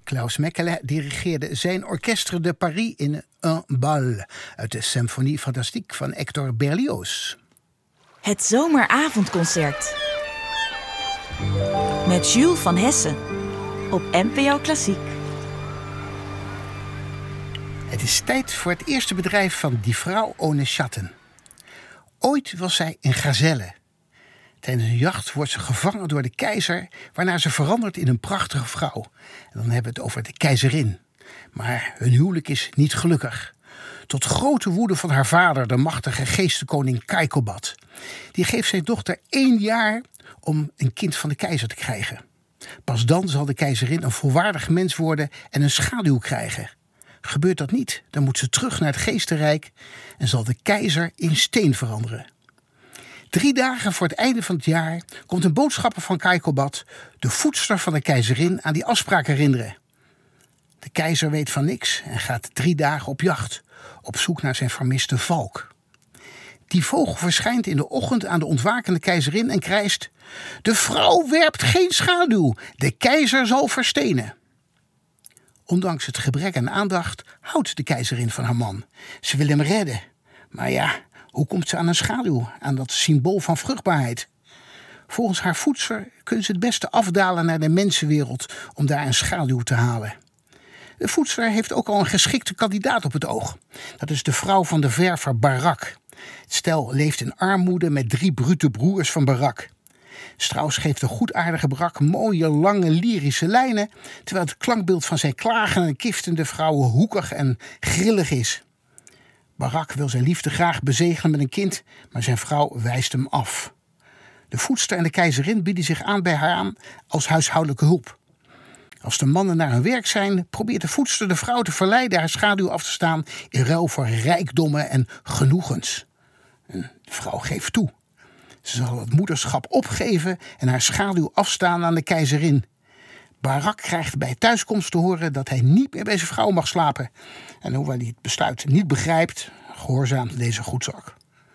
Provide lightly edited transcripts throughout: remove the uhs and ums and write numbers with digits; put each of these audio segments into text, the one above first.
Klaus Mekele dirigeerde zijn Orchestre de Paris in Un Bal uit de Symphonie Fantastique van Hector Berlioz. Het zomeravondconcert met Jules van Hessen op NPO Klassiek. Het is tijd voor het eerste bedrijf van Die Frau ohne Schatten. Ooit was zij een gazelle. Tijdens een jacht wordt ze gevangen door de keizer, waarna ze verandert in een prachtige vrouw. En dan hebben we het over de keizerin. Maar hun huwelijk is niet gelukkig. Tot grote woede van haar vader, de machtige geestenkoning Kaikobad. Die geeft zijn dochter 1 jaar om een kind van de keizer te krijgen. Pas dan zal de keizerin een volwaardig mens worden en een schaduw krijgen. Gebeurt dat niet, dan moet ze terug naar het geestenrijk en zal de keizer in steen veranderen. 3 dagen voor het einde van het jaar komt een boodschapper van Kaikobad, de voedster van de keizerin, aan die afspraak herinneren. De keizer weet van niks en gaat 3 dagen op jacht, op zoek naar zijn vermiste valk. Die vogel verschijnt in de ochtend aan de ontwakende keizerin en krijst: "De vrouw werpt geen schaduw, de keizer zal verstenen." Ondanks het gebrek aan aandacht houdt de keizerin van haar man. Ze wil hem redden. Maar ja, hoe komt ze aan een schaduw, aan dat symbool van vruchtbaarheid? Volgens haar voedster kunnen ze het beste afdalen naar de mensenwereld om daar een schaduw te halen. De voedster heeft ook al een geschikte kandidaat op het oog. Dat is de vrouw van de verver Barak. Het stel leeft in armoede met 3 brute broers van Barak. Strauss geeft de goedaardige Barak mooie, lange, lyrische lijnen, terwijl het klankbeeld van zijn klagende en kiftende vrouwen hoekig en grillig is. Barak wil zijn liefde graag bezegelen met een kind, maar zijn vrouw wijst hem af. De voedster en de keizerin bieden zich aan bij haar aan als huishoudelijke hulp. Als de mannen naar hun werk zijn, probeert de voedster de vrouw te verleiden haar schaduw af te staan in ruil voor rijkdommen en genoegens. En de vrouw geeft toe. Ze zal het moederschap opgeven en haar schaduw afstaan aan de keizerin. Barak krijgt bij thuiskomst te horen dat hij niet meer bij zijn vrouw mag slapen. En hoewel hij het besluit niet begrijpt, gehoorzaamt deze goedzak.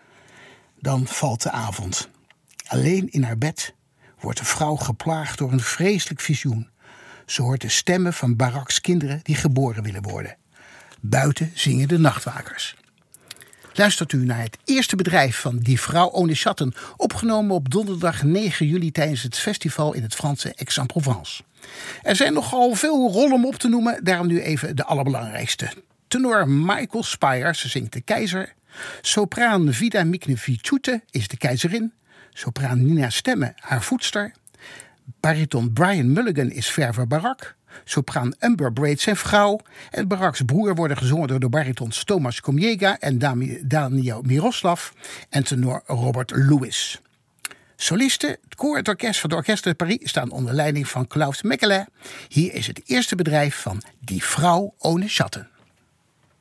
Dan valt de avond. Alleen in haar bed wordt de vrouw geplaagd door een vreselijk visioen. Ze hoort de stemmen van Baraks kinderen die geboren willen worden. Buiten zingen de nachtwakers. Luistert u naar het eerste bedrijf van Die Frau ohne Schatten, opgenomen op donderdag 9 juli tijdens het festival in het Franse Aix-en-Provence. Er zijn nogal veel rollen om op te noemen, daarom nu even de allerbelangrijkste. Tenor Michael Spires zingt de keizer. Sopraan Vida Miknevičiūtė is de keizerin. Sopraan Nina Stemme haar voedster. Bariton Brian Mulligan is verver Barak. Sopraan Umber Braid zijn vrouw. En Baraks broer worden gezongen door de baritons Tomasz Komiega en Daniel Miroslav en tenor Robert Lewis. Solisten, het koor, het orkest van de Orchestre de Paris staan onder leiding van Klaus Mekele. Hier is het eerste bedrijf van Die Frau ohne Schatten.